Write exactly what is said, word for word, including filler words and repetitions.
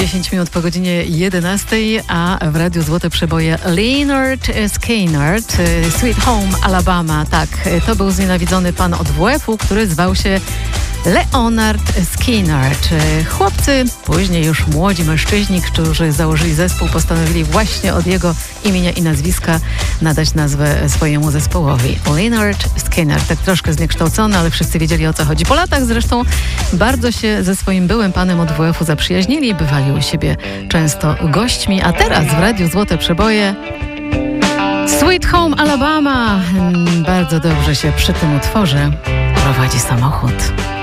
dziesięć minut po godzinie jedenastej, a w Radiu Złote Przeboje Lynyrd Skynyrd, Sweet Home Alabama. Tak, to był znienawidzony pan od W F-u, który zwał się Leonard Skynyrd. Chłopcy, później już młodzi mężczyźni, którzy założyli zespół, postanowili właśnie od jego imienia i nazwiska nadać nazwę swojemu zespołowi. Lynyrd Skynyrd, tak troszkę zniekształcony, ale wszyscy wiedzieli, o co chodzi. Po latach zresztą bardzo się ze swoim byłym panem od W F-u zaprzyjaźnili, bywali u siebie często gośćmi, a teraz w Radiu Złote Przeboje Sweet Home Alabama. Bardzo dobrze się przy tym utworze prowadzi samochód.